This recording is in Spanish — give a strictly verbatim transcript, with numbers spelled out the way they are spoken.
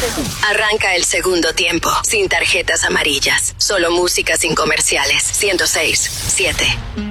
Arranca el segundo tiempo, sin tarjetas amarillas, solo música sin comerciales. ciento seis, siete.